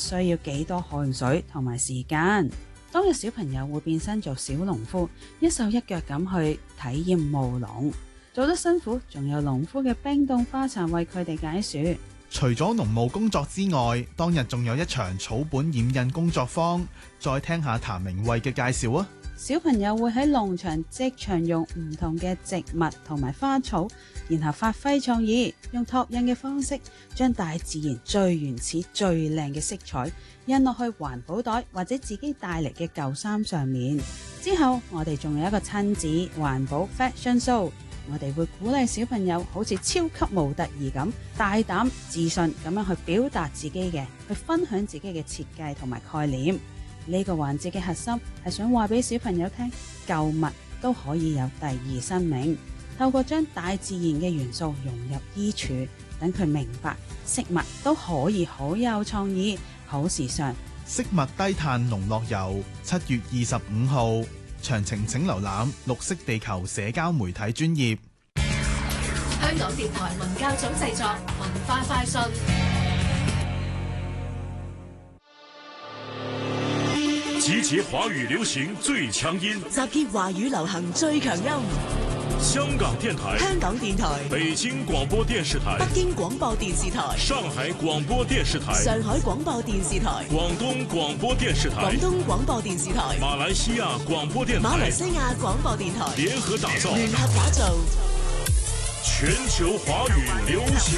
需要幾多汗水同埋時間。當日小朋友會變身做小農夫，一手一腳咁去體驗務農，做得辛苦，仲有農夫嘅冰凍花茶為佢哋解暑。 除咗農務工作之外，當日仲有一場草本染印工作坊，再聽下譚明慧嘅介紹啊！ 小朋友會喺農場即場用唔同嘅植物同埋花草，然後發揮創意，用拓印嘅方式將大自然最原始最靚嘅色彩印落去環保袋或者自己帶嚟嘅舊衫上面。之後我哋仲有一個親子環保 fashion show， 我哋會鼓勵小朋友好似超級模特兒咁大膽自信咁樣去表達自己嘅，去分享自己嘅設計同埋概念。呢個環節嘅核心係想話俾小朋友聽，舊物都可以有第二生命。透過將大自然嘅元素融入衣櫥，等佢明白飾物都可以好有創意、好時尚。 飾物低碳農樂遊7月25號，詳情請瀏覽綠色地球社交媒體專頁。 香港電台文教組製作文化快訊。 集結華語流行最強音， 集結華語流行最強音。 香港電台、 香港電台、 北京廣播電視台、 北京廣播電視台、 上海廣播電視台、 上海廣播電視台、 廣東廣播電視台、 廣東廣播電視台、 馬來西亞廣播電台、 馬來西亞廣播電台聯合打造全球華語流行